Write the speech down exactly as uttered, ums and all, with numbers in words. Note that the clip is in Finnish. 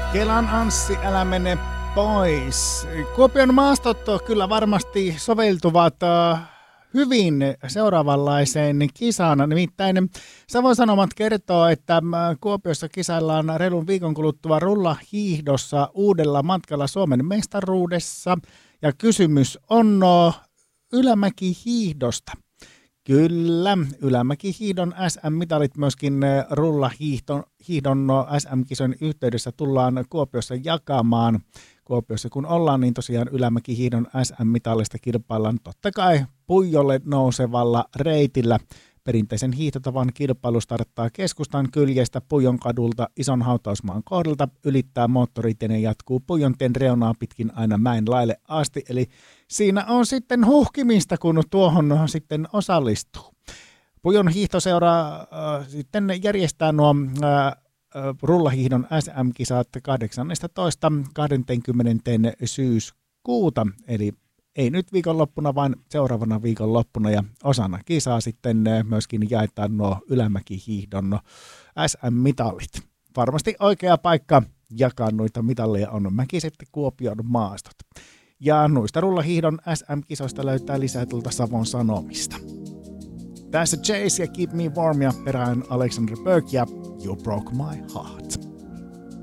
Kelan Anssi, älä mene pois. Kuopion maastot kyllä varmasti soveltuvat hyvin seuraavanlaiseen kisaan. Nimittäin Savon Sanomat kertoo, että Kuopiossa kisaillaan reilun viikon kuluttua rullahiihdossa uudella matkalla Suomen mestaruudessa. Ja kysymys on ylämäkihiihdosta. Kyllä, ylämäkihiihdon S M-mitalit myöskin rullahiihdon S M-kisojen yhteydessä tullaan Kuopiossa jakamaan. Kuopiossa kun ollaan, niin tosiaan ylämäkihiihdon S M-mitallista kilpaillaan totta kai Puijolle nousevalla reitillä. Perinteisen hiihtotavan kilpailu starttaa keskustan kyljestä Puijon kadulta Ison hautausmaan kohdalta, ylittää moottoritien ja jatkuu Puijontien reunaa pitkin aina mäen laille asti. Eli siinä on sitten huhkimista, kun tuohon sitten osallistuu. Puijon hiihtoseura äh, sitten järjestää nuo äh, rullahiihdon S M-kisat kahdeksannestatoista kahdeskymmenes syyskuuta, eli ei nyt viikonloppuna, vaan seuraavana viikonloppuna, ja osana kisaa sitten myöskin jaetaan nuo ylämäkihiihdon S M-mitalit. Varmasti oikea paikka jakaa noita mitalleja on Mäkiset Kuopion maastot. Ja noista rullahiihdon S M-kisoista löytää lisää tuolta Savon Sanomista. Tässä Chase ja Keep Me Warm ja perään Alexander Burke ja You Broke My Heart.